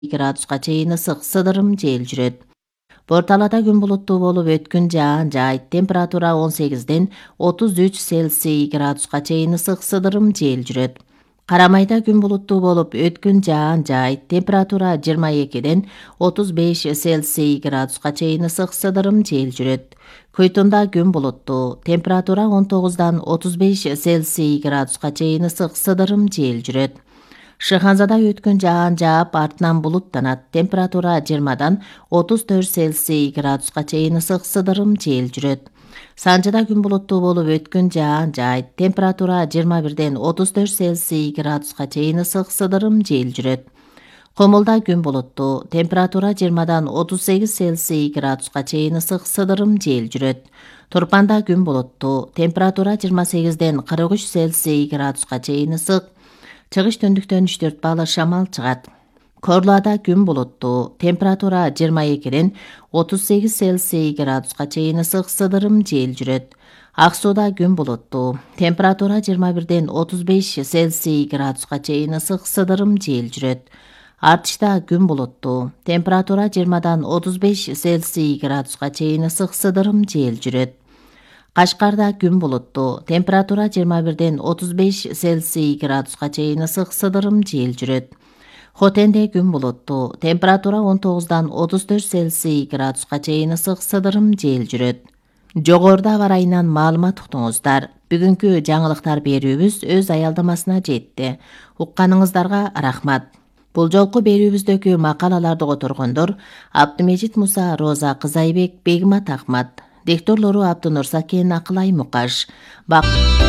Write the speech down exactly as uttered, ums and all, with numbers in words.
градуска чейин ысык сыдырым жел жүрөт. Борталада күн булуттуу болуп өткүн жаан жаайт. Температура он сегизден отуз үч Цельсий градуска чейин ысык сыдырым жел жүрөт. Карамайда күн булуттуу болуп өткүн жаан жаайт. Температура жыйырма экиден отуз беш Цельсий градуска чейин ысык сыдырым жел жүрөт. Көйтүндө күн булуттуу. Температура он тогуздан отуз беш Цельсий градуска чейин ысык сыдырым жел жүрөт. Шыханзада өткөн жаан жаап артынан булуттанат. Температура жыйырмадан отуз төрт Цельсий градуска чейин ысык сыдырым жел жүрөт. Санжыда күн булуттуу болуп өткөн жаан жаайт. Температура жыйырма бирден отуз төрт Цельсий градуска чейин ысык сыдырым жел жүрөт. Комулда күн булуттуу. Температура жыйырмадан отуз сегиз Цельсий градуска чейин ысык сыдырым жел жүрөт. Турпанда күн булуттуу. Температура жыйырма сегизден кырк үч Цельсий градуска чейин ысык. Чыгыш түндүктөн үч төрт балл шамал чыгат. Корлада күн булуттуу. Температура жыйырма экиден отуз сегиз Цельсий градуска чейин ысык сыдырым жел жүрөт. Ак-Сууда күн булуттуу. Температура жыйырма бирден отуз беш Цельсий градуска чейин ысык сыдырым жел жүрөт. Артышта күн булуттуу. Температура жыйырмадан отуз беш Цельсий градуска чейин ысык сыдырым жел жүрөт. Кашкарда күн булуттуу. Температура жыйырма бирден отуз беш Цельсий градуска чейин ысык сыдырым жел жүрөт. Хотенде күн булуттуу. Температура он тогуздан отуз төрт Цельсий градуска чейин ысык сыдырым жел жүрөт. Жогоруда аба ырайынан маалымат уктуңуздар. Бүгүнкү жаңылыктар берүүбүз өз аялдамасына жетти. Укканыңыздарга рахмат. Бул жолку берүүбүздөгү макалаларды которгондор Абдымежит Муса, Роза Кызайбек, Бегмат Ахмат. Дикторлору Абдынур Сакен, Акылай Мукаш. Бак